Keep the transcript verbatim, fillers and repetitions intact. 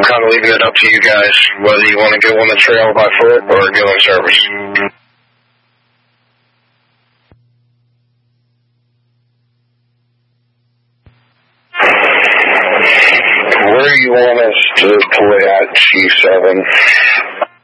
kind of leaving it up to you guys, whether you want to go on the trail by foot or go in service. Where do you want us to play at, Chief seven?